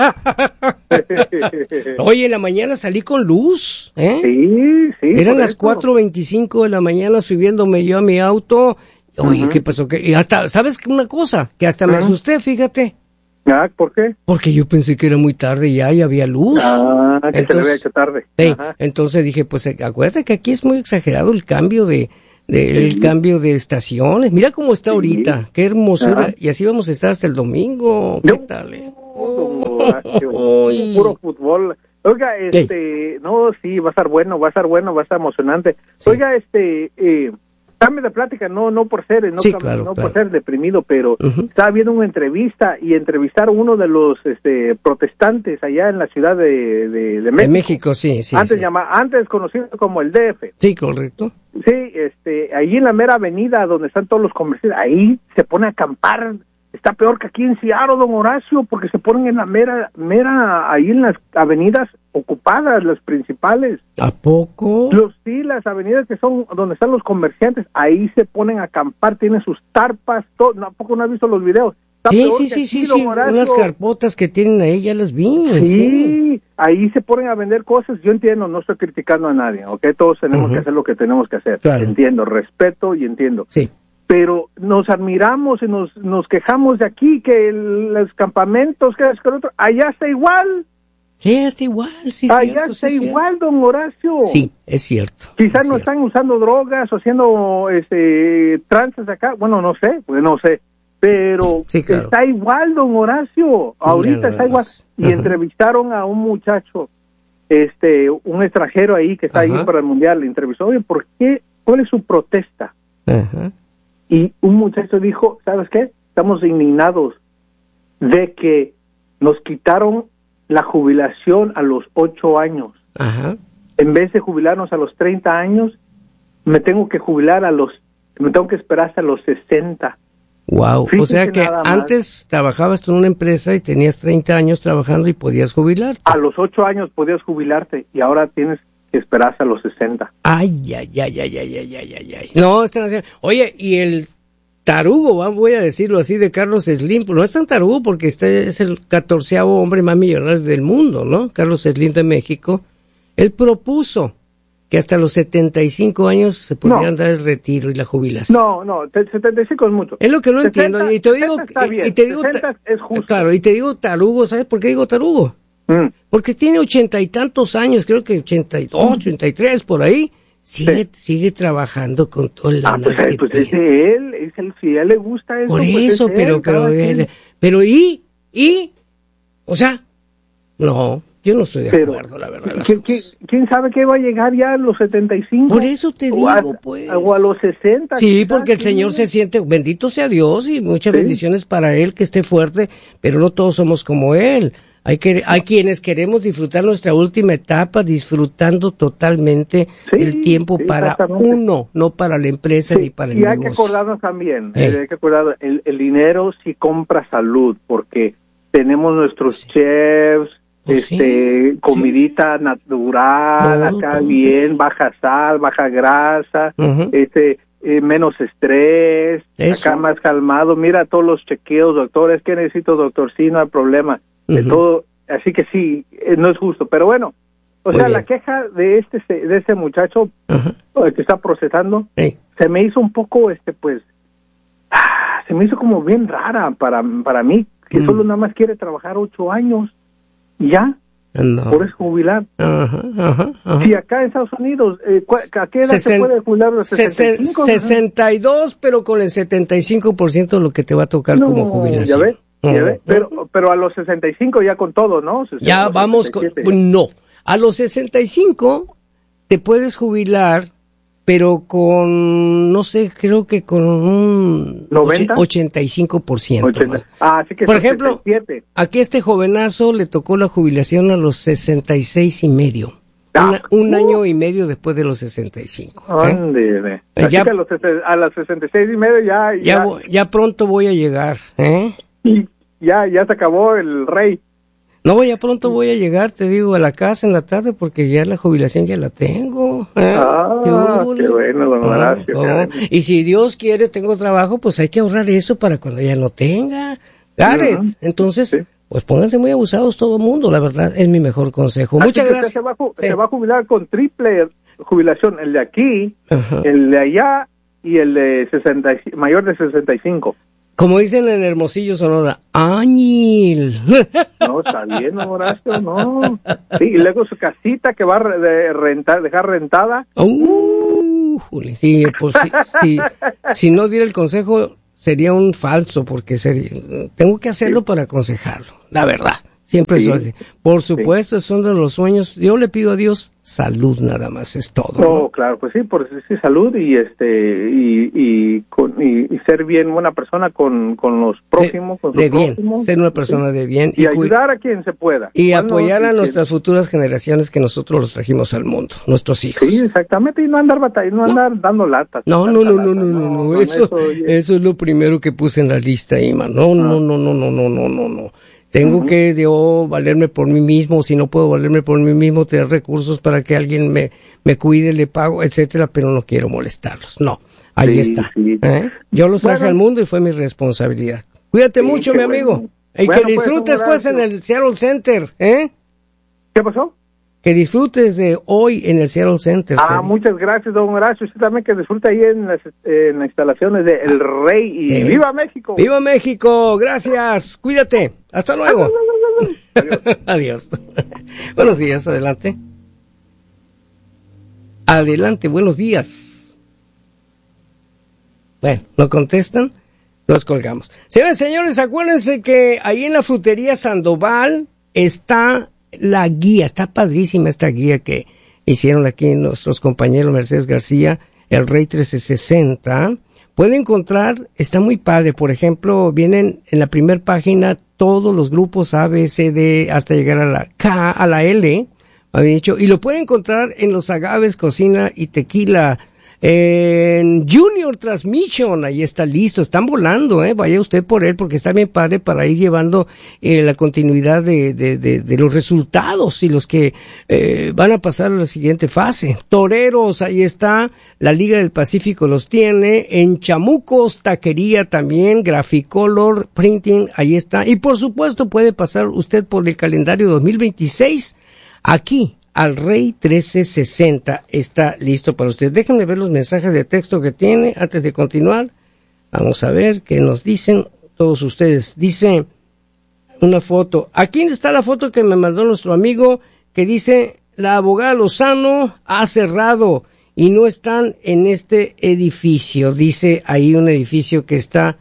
Oye, en la mañana salí con luz, ¿eh? Sí. Eran las 4:25 de la mañana subiéndome yo a mi auto. Oye, ¿qué pasó? Y hasta, ¿sabes qué? Una cosa, que hasta me asusté, fíjate. Ah, ¿por qué? Porque yo pensé que era muy tarde y ya había luz. Que se le había hecho tarde. Entonces dije, pues acuérdate que aquí es muy exagerado el cambio de estaciones. Mira cómo está ahorita, qué hermosura. Y así vamos a estar hasta el domingo. ¿Qué tal? Puro fútbol. Oiga, no, sí, va a estar bueno, va a estar emocionante. Sí. Oiga, cambio de plática, no por ser, por ser deprimido, pero estaba viendo una entrevista y entrevistaron uno de los protestantes allá en la ciudad de México. De México, sí. Antes conocido como el DF. Sí, correcto. Sí, ahí en la mera avenida donde están todos los comerciantes, ahí se pone a acampar. Está peor que aquí en Seattle, don Horacio, porque se ponen en la mera, ahí en las avenidas ocupadas, las principales. ¿A poco? Sí, las avenidas que son donde están los comerciantes, ahí se ponen a acampar, tienen sus tarpas, todo. ¿A poco no has visto los videos? Sí, unas carpotas que tienen ahí, ya las vi. Sí, ahí se ponen a vender cosas. Yo entiendo, no estoy criticando a nadie, ¿ok? Todos tenemos que hacer lo que tenemos que hacer. Claro. Entiendo, respeto y entiendo. Sí. Pero nos admiramos y nos quejamos de aquí, que los campamentos, que es que el otro, allá está igual. Sí, está igual, sí. Allá está igual, don Horacio. Sí, es cierto. Quizás no están usando drogas o haciendo tranzas acá, bueno, no sé, pero claro. Está igual, don Horacio. Ahorita está igual. Y entrevistaron a un muchacho, un extranjero ahí que está ahí para el mundial, le entrevistó, oye, ¿por qué? ¿Cuál es su protesta? Y un muchacho dijo, ¿sabes qué? Estamos indignados de que nos quitaron la jubilación a los 8 años. En vez de jubilarnos a los 30 años, me tengo que esperar hasta los 60. Wow. O sea que antes trabajabas tú en una empresa y tenías 30 años trabajando y podías jubilarte. A los 8 años podías jubilarte y ahora tienes que esperar hasta los 60. Ay. No, oye, y el tarugo, voy a decirlo así, de Carlos Slim, no es tan tarugo porque este es el 14º hombre más millonario del mundo, ¿no? Carlos Slim de México. Él propuso que hasta los 75 años se pudieran dar el retiro y la jubilación. No, 75 es mucho. Es lo que no 60, entiendo. Y te digo, y te digo, 60 es justo. Claro, y te digo tarugo, ¿sabes por qué digo tarugo? Porque tiene 80 y tantos años, creo que 82, 83, por ahí. Sigue trabajando con todo el lana que tiene. Si a él le gusta eso. Por eso, pero o sea, no, yo no estoy de acuerdo, la verdad. ¿Quién sabe qué va a llegar ya a los 75? Por eso te digo, pues. O a los 60. Sí, porque el Señor se siente, bendito sea Dios y muchas bendiciones para Él, que esté fuerte, pero no todos somos como Él. Hay quienes queremos disfrutar nuestra última etapa, disfrutando totalmente el tiempo para uno, no para la empresa ni para el negocio. Y hay que acordarnos también, el dinero sí compra salud, porque tenemos nuestros chefs, comidita natural, acá bien, baja sal, baja grasa, menos estrés, acá más calmado. Mira todos los chequeos, doctores, ¿qué necesito, doctor? Sí, no hay problema. De todo, así que sí, no es justo, pero bueno, la queja de este muchacho que está procesando se me hizo un poco se me hizo como bien rara para mí, que solo nada más quiere trabajar 8 años y ya por eso jubilar. Si acá en Estados Unidos, ¿a qué edad se puede jubilar? ¿Los 65? 62, pero con el 75% de lo que te va a tocar como jubilación. ¿Ya ves? Pero a los 65 ya con todo, ¿no? Ya vamos no. A los 65 te puedes jubilar, pero con, no sé, creo que con un 85%. 80. Así que por ejemplo, aquí este jovenazo le tocó la jubilación a los 66 y medio. Un año y medio después de los 65. Ándale. Así que a los 66 y medio ya pronto voy a llegar, Y ya se acabó el rey. No, ya pronto voy a llegar, te digo, a la casa en la tarde porque ya la jubilación ya la tengo. Qué bueno, don Horacio. Y si Dios quiere, tengo trabajo, pues hay que ahorrar eso para cuando ya no tenga. Gareth, entonces, pues pónganse muy abusados todo el mundo, la verdad, es mi mejor consejo. Así Muchas gracias. Se va a jubilar con triple jubilación, el de aquí, el de allá y el de mayor de 65. Como dicen en Hermosillo, Sonora, ¡añil! No, está bien, Horacio, no. Sí, y luego su casita que va a dejar rentada. Sí, pues si no diera el consejo, sería un falso, porque tengo que hacerlo para aconsejarlo, la verdad. Siempre eso así. Por supuesto, son de los sueños. Yo le pido a Dios salud, nada más, es todo. ¿no? Claro, pues sí, salud y ser bien buena persona con los prójimos, con sus prójimos, ser una persona de bien y ayudar a quien se pueda. Y apoyar a nuestras futuras generaciones que nosotros los trajimos al mundo, nuestros hijos. Sí, exactamente, y no andar batallando, andar dando latas. No, eso es lo primero que puse en la lista, Iman. No. Tengo que yo valerme por mí mismo, si no puedo valerme por mí mismo, tener recursos para que alguien me cuide, le pago, etcétera, pero no quiero molestarlos. No, ahí está. Sí. Yo los traje al mundo y fue mi responsabilidad. Cuídate mucho, mi amigo. Y que disfrutes pues en el Seattle Center, ¿eh? ¿Qué pasó? Que disfrutes de hoy en el Seattle Center. Muchas gracias, don Horacio. Usted también que disfrute ahí en las instalaciones de El Rey. Y ¡viva México! ¡Viva México! Gracias. Cuídate. Hasta luego. Adiós. Buenos días. Adelante. Adelante. Buenos días. Bueno, ¿no contestan? Los colgamos. Señores, señores, acuérdense que ahí en la frutería Sandoval está la guía, está padrísima esta guía que hicieron aquí nuestros compañeros Mercedes García, el Rey 1360. Puede encontrar, está muy padre, por ejemplo, vienen en la primera página todos los grupos A, B, C, D, hasta llegar a la K, a la L, había dicho, y lo puede encontrar en los agaves, cocina y tequila, en Junior Transmission, ahí está listo, están volando, vaya usted por él porque está bien padre para ir llevando la continuidad de los resultados y los que van a pasar a la siguiente fase. Toreros, ahí está, la Liga del Pacífico los tiene, en Chamucos, taquería también, Graficolor, Printing, ahí está, y por supuesto puede pasar usted por el calendario 2026, aquí, al Rey 1360 está listo para usted. Déjenme ver los mensajes de texto que tiene antes de continuar. Vamos a ver qué nos dicen todos ustedes. Dice una foto. Aquí está la foto que me mandó nuestro amigo que dice, la abogada Lozano ha cerrado y no están en este edificio. Dice ahí un edificio que está,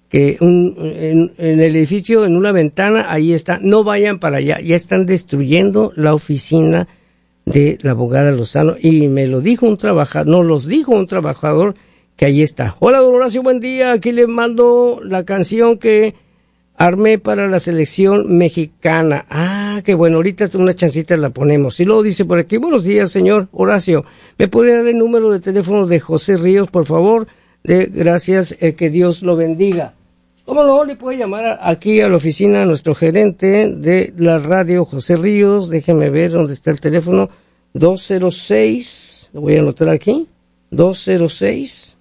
en el edificio, en una ventana, ahí está. No vayan para allá, ya están destruyendo la oficina de la abogada Lozano, y me lo dijo un trabajador, que ahí está. Hola, don Horacio, buen día, aquí le mando la canción que armé para la selección mexicana. Qué bueno, ahorita una chancita la ponemos. Y luego dice por aquí, buenos días, señor Horacio, ¿me podría dar el número de teléfono de José Ríos, por favor? Gracias, que Dios lo bendiga. ¿Cómo no? Le puede llamar aquí a la oficina a nuestro gerente de la radio, José Ríos. Déjeme ver dónde está el teléfono. 206, lo voy a anotar aquí. 206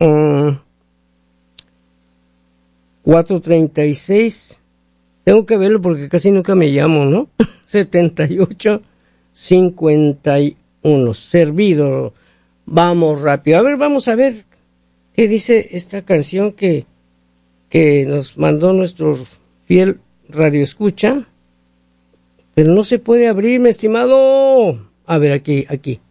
436. Tengo que verlo porque casi nunca me llamo, ¿no? 7851. Servido. Vamos rápido. A ver, vamos a ver qué dice esta canción que nos mandó nuestro fiel radioescucha, pero no se puede abrir, mi estimado. A ver, aquí.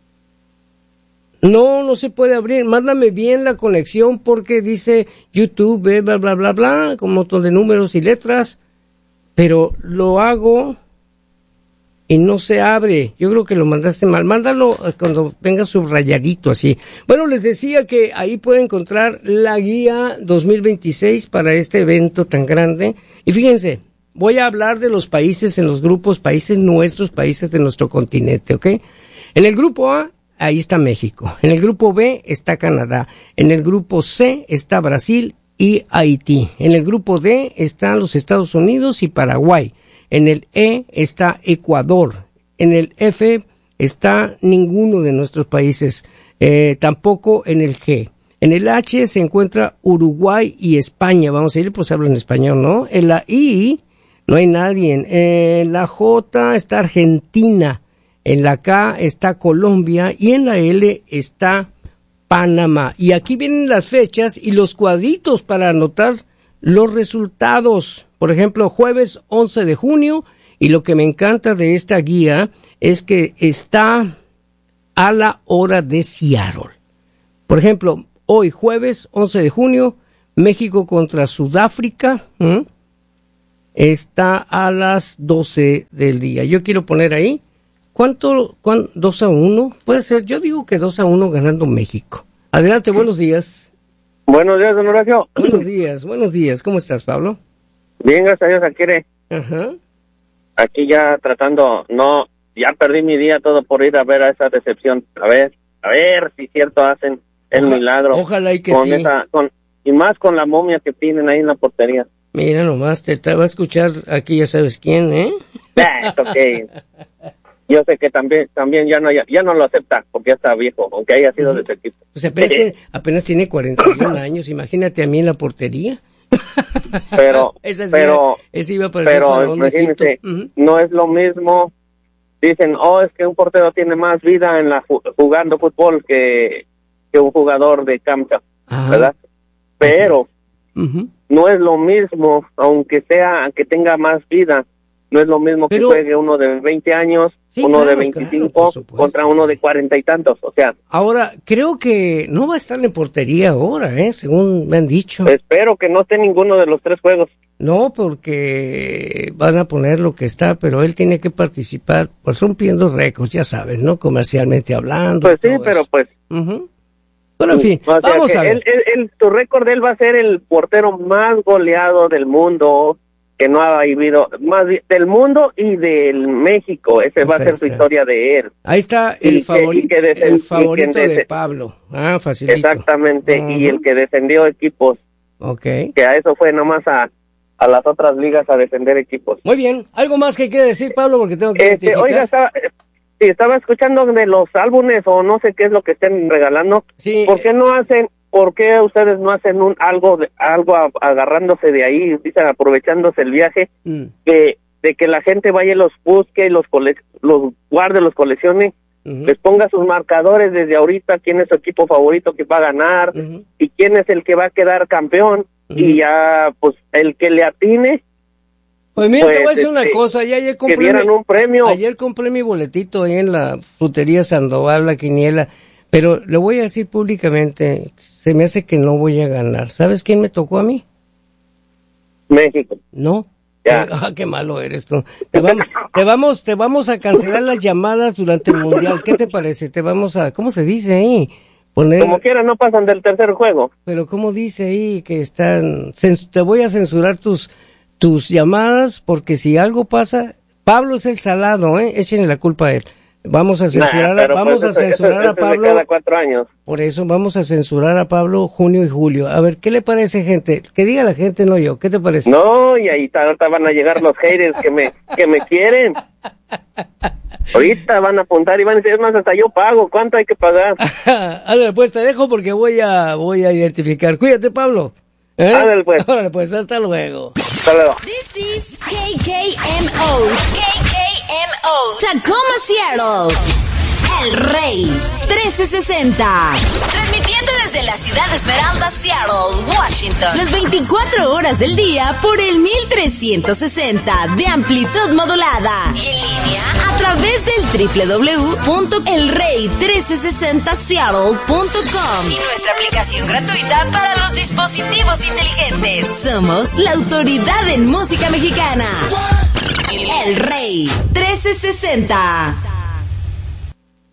No se puede abrir. Mándame bien la conexión porque dice YouTube, bla, bla, bla, bla, con un montón de números y letras, pero lo hago y no se abre. Yo creo que lo mandaste mal. Mándalo cuando venga subrayadito así. Bueno, les decía que ahí pueden encontrar la guía 2026 para este evento tan grande. Y fíjense, voy a hablar de los países en los grupos, países nuestros, países de nuestro continente, ¿ok? En el grupo A, ahí está México. En el grupo B está Canadá. En el grupo C está Brasil y Haití. En el grupo D están los Estados Unidos y Paraguay. En el E está Ecuador. En el F está ninguno de nuestros países. Tampoco en el G. En el H se encuentra Uruguay y España. Vamos a ir, pues hablan español, ¿no? En la I no hay nadie. En la J está Argentina. En la K está Colombia. Y en la L está Panamá. Y aquí vienen las fechas y los cuadritos para anotar los resultados. Por ejemplo, jueves 11 de junio. Y lo que me encanta de esta guía es que está a la hora de Seattle. Por ejemplo, hoy jueves 11 de junio, México contra Sudáfrica, está a las 12 del día. Yo quiero poner ahí, ¿cuánto? 2-1, puede ser, yo digo que 2-1 ganando México. Adelante, buenos días. Buenos días, don Horacio. Buenos días, ¿cómo estás, Pablo? Bien, gracias a Dios, aquí. Ajá. Aquí ya tratando, ya perdí mi día todo por ir a ver a esa decepción, a ver si cierto hacen el milagro. Ojalá y que sí. Y más con la momia que tienen ahí en la portería. Mira nomás, te va a escuchar aquí ya sabes quién, ¿eh? Okay. Yo sé que también ya no lo acepta porque ya está viejo, aunque haya sido de ese equipo. Pues apenas tiene 41 años, imagínate a mí en la portería. Pero imagínate, no es lo mismo. Dicen, es que un portero tiene más vida en jugando fútbol que un jugador de campo, ¿verdad? Pero no es lo mismo, aunque tenga más vida, no es lo mismo que juegue uno de 20 años, de 25 contra uno de 40 y tantos, o sea. Ahora, creo que no va a estar en portería ahora, según me han dicho. Espero que no esté ninguno de los 3 juegos. No, porque van a poner lo que está, pero él tiene que participar, pues rompiendo récords, ya sabes, ¿no? Comercialmente hablando. Pues sí, pero pues. Bueno, en fin, vamos a ver. Tu récord de él va a ser el portero más goleado del mundo, que no ha vivido, más del mundo y del México. Ese va a ser su historia de él. Ahí está el favorito de Pablo. Facilito. Exactamente, y el que defendió equipos. Okay. Que a eso fue nomás a las otras ligas a defender equipos. Muy bien. ¿Algo más que quiere decir, Pablo? Porque tengo que identificar. Oiga, estaba escuchando de los álbumes o no sé qué es lo que estén regalando. Sí. ¿Por qué ustedes no hacen algo agarrándose de ahí, dicen, aprovechándose el viaje, de que la gente vaya y los busque, los guarde, los coleccione, les ponga sus marcadores desde ahorita, quién es su equipo favorito que va a ganar y quién es el que va a quedar campeón y ya, pues, el que le atine. Pues mira, te voy a decir una cosa, ayer compré que dieran un premio. Ayer compré mi boletito ahí en la frutería Sandoval, la quiniela. Pero le voy a decir públicamente, se me hace que no voy a ganar. ¿Sabes quién me tocó a mí? México. No. Ya. Qué malo eres tú. Te vamos a cancelar las llamadas durante el Mundial. ¿Qué te parece? Te vamos a, ¿cómo se dice ahí? Como quiera, no pasan del tercer juego. Pero ¿cómo dice ahí que te voy a censurar tus llamadas porque si algo pasa, Pablo es el salado, échenle la culpa a él. Vamos a censurar a Pablo cada 4 años. Por eso vamos a censurar a Pablo junio y julio. A ver, ¿qué le parece, gente? Que diga la gente, no yo. ¿Qué te parece? No, y ahí ahorita van a llegar los haters que me quieren. Ahorita van a apuntar y van a decir, es más, hasta yo pago. ¿Cuánto hay que pagar? Ándale, pues te dejo porque voy a identificar. Cuídate, Pablo. Ándale, pues. Órale, pues, hasta luego. Hasta luego. This is KKMO. Tacoma, Seattle. El Rey 1360. Transmitiendo desde la ciudad de Esmeralda, Seattle, Washington. Las 24 horas del día por el 1360 de amplitud modulada. Y en línea a través del www.elrey1360seattle.com. Y nuestra aplicación gratuita para los dispositivos inteligentes. Somos la autoridad en música mexicana. El Rey 1360.